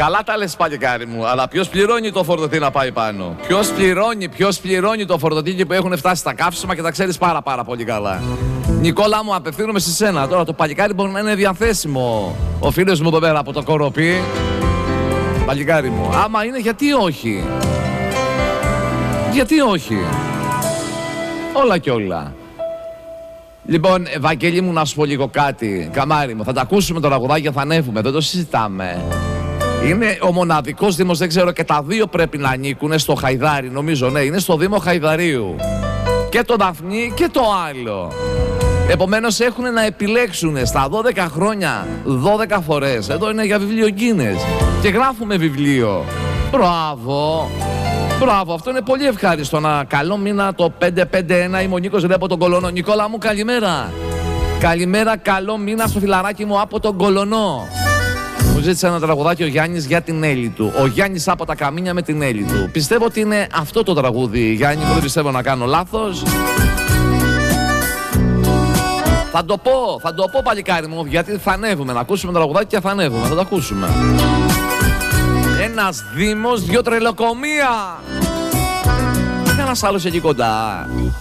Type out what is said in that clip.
Καλά τα λες, παλικάρι μου, αλλά ποιος πληρώνει το φορτωτή να πάει πάνω? Ποιος πληρώνει το φορτωτή που έχουν φτάσει στα καύσιμα και τα ξέρεις πάρα πολύ καλά. Νικόλα μου, απευθύνομαι σε σένα. Τώρα το παλικάρι μπορεί να είναι διαθέσιμο. Ο φίλος μου εδώ πέρα από το Κοροπή. Παλικάρι μου, άμα είναι, γιατί όχι? Γιατί όχι? Όλα κι όλα. Λοιπόν, Βαγγέλη μου, να σου πω λίγο κάτι. Καμάρι μου, θα τα ακούσουμε το τραγουδάκι και θα ανέβουμε, δεν το συζητάμε. Είναι ο μοναδικός δήμος, δεν ξέρω, και τα δύο πρέπει να ανήκουν στο Χαϊδάρι, νομίζω, ναι, είναι στο Δήμο Χαϊδαρίου. Και το Δαφνί και το άλλο. Επομένως έχουν να επιλέξουν στα 12 χρόνια 12 φορές. Εδώ είναι για βιβλίο Γκίνες και γράφουμε βιβλίο. Μπράβο. Μπράβο, αυτό είναι πολύ ευχάριστο. Ένα καλό μήνα το 551. Είμαι ο Νίκος από τον Κολονό. Νικόλα μου, καλημέρα. Καλημέρα, καλό μήνα στο φιλαράκι μου από τον Κολονό. Μου ζήτησε ένα τραγουδάκι ο Γιάννης για την Έλλη του. Ο Γιάννης από τα Καμίνια με την Έλλη του. Πιστεύω ότι είναι αυτό το τραγούδι, Γιάννη, δεν πιστεύω να κάνω λάθος. Θα το πω παλικάρι μου, γιατί θα ανέβουμε. Να ακούσουμε το τραγουδάκι και θα ανέβουμε. Θα το ακούσουμε. Ένας δήμος, 2 τρελοκομεία. Ένας άλλος εκεί κοντά.